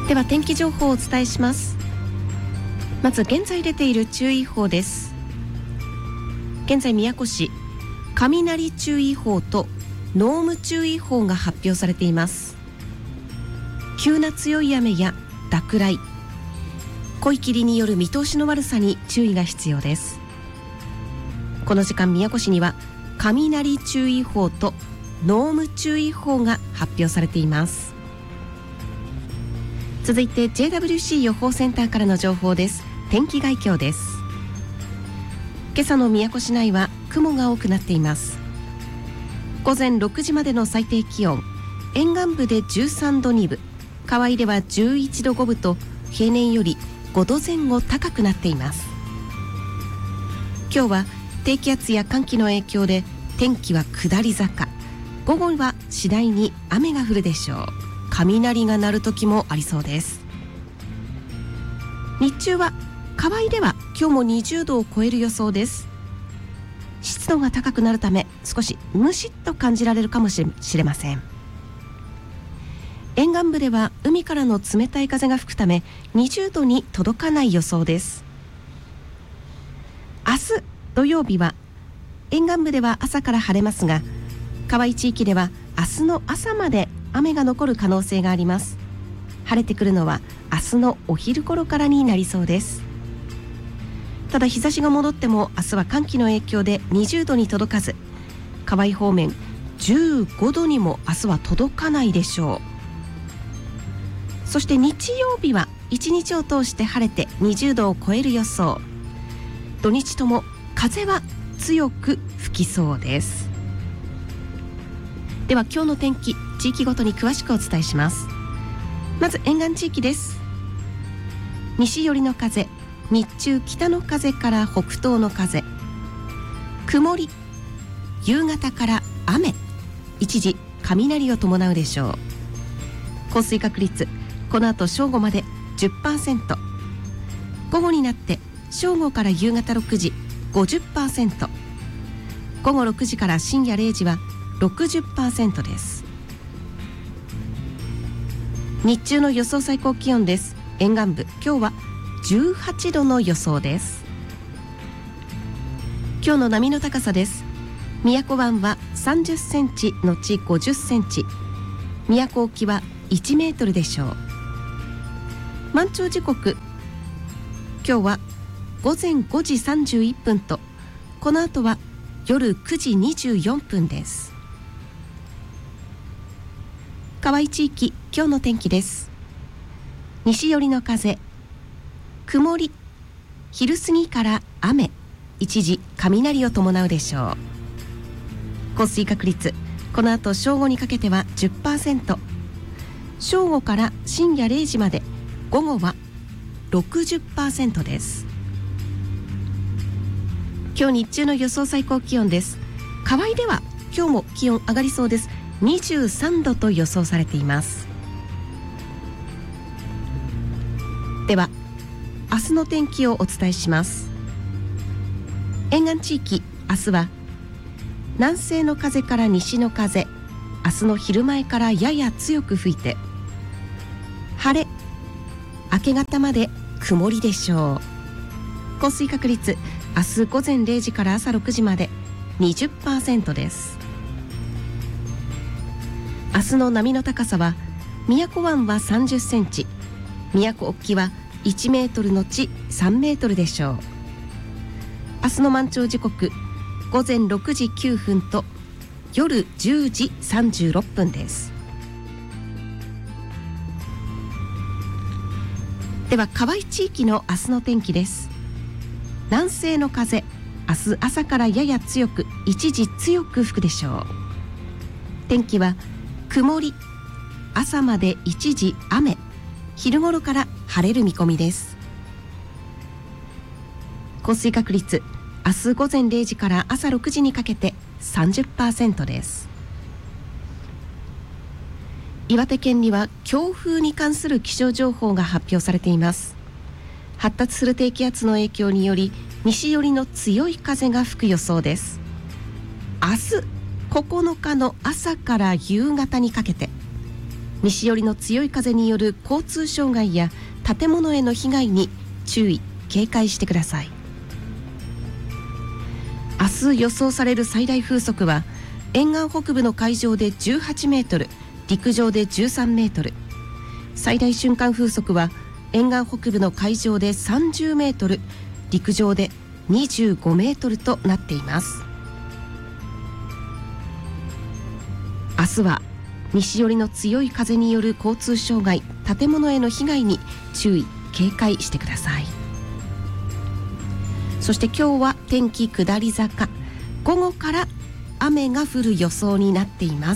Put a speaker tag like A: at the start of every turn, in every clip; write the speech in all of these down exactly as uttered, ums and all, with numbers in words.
A: では天気情報をお伝えします。まず現在出ている注意報です。現在宮古市雷注意報と濃霧注意報が発表されています。急な強い雨や落雷、濃い霧による見通しの悪さに注意が必要です。この時間宮古市には雷注意報と濃霧注意報が発表されています。続いて ジェイダブリューシー 予報センターからの情報です。天気概況です。今朝の宮古市内は雲が多くなっています。午前ろくじまでの最低気温、沿岸部でじゅうさんどにぶ、河合ではじゅういちどごぶと平年よりごどぜん後高くなっています。今日は低気圧や寒気の影響で天気は下り坂、午後は次第に雨が降るでしょう。雷が鳴る時もありそうです。日中は河合では今日もにじゅうどを超える予想です。湿度が高くなるため少しムシッと感じられるかもしれません。沿岸部では海からの冷たい風が吹くためにじゅうどに届かない予想です。明日土曜日は沿岸部では朝から晴れますが、河合地域では明日の朝まで雨が残る可能性があります。晴れてくるのは明日のお昼頃からになりそうです。ただ日差しが戻っても明日は寒気の影響でにじゅうどに届かず、河合方面じゅうごどにも明日は届かないでしょう。そして日曜日はいちにちを通して晴れてにじゅうどを超える予想。土日とも風は強く吹きそうです。では今日の天気、地域ごとに詳しくお伝えします。まず沿岸地域です。西寄りの風、日中北の風から北東の風、曇り、夕方から雨、一時雷を伴うでしょう。降水確率、この後正午まで じゅっパーセント、 午後になって正午から夕方ろくじ ごじゅっパーセント、 午後ろくじから深夜れいじは ろくじゅっパーセント です。日中の予想最高気温です。沿岸部今日はじゅうはちどの予想です。今日の波の高さです。宮古湾はさんじゅっセンチのちごじゅっセンチ、宮古沖はいちメートルでしょう。満潮時刻、今日はごぜんごじさんじゅういっぷんと、この後は夜くじにじゅうよんぷんです。河合地域今日の天気です。西寄りの風、曇り、昼過ぎから雨、一時雷を伴うでしょう。降水確率、この後正午にかけては じゅっパーセント、 正午から深夜れいじまで、午後は ろくじゅっパーセント です。今日日中の予想最高気温です。河合では今日も気温上がりそうです。にじゅうさんどと予想されています。では明日の天気をお伝えします。沿岸地域、明日は南西の風から西の風、明日の昼前からやや強く吹いて、晴れ、明け方まで曇りでしょう。降水確率、明日午前れいじから朝ろくじまで にじゅっパーセント です。明日の波の高さは、宮古湾はさんじゅっセンチ、宮古沖はいちメートルのちさんメートルでしょう。明日の満潮時刻、午前ろくじきゅうふんと夜じゅうじさんじゅうろっぷんです。では河合地域の明日の天気です。南西の風、明日朝からやや強く、一時強く吹くでしょう。天気は曇り、朝まで一時雨、昼頃から晴れる見込みです。降水確率、明日午前れいじから朝ろくじにかけて さんじゅっパーセント です。岩手県には強風に関する気象情報が発表されています。発達する低気圧の影響により西寄りの強い風が吹く予想です。明日ここのかの朝から夕方にかけて西寄りの強い風による交通障害や建物への被害に注意警戒してください。明日予想される最大風速は沿岸北部の海上でじゅうはちメートル、陸上でじゅうさんメートル、最大瞬間風速は沿岸北部の海上でさんじゅうメートル、陸上でにじゅうごメートルとなっています。明日は西寄りの強い風による交通障害、建物への被害に注意警戒してください。そして今日は天気下り坂、午後から雨が降る予想になっています。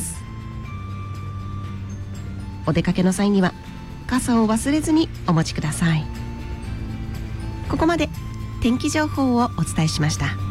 A: お出かけの際には傘を忘れずにお持ちください。ここまで天気情報をお伝えしました。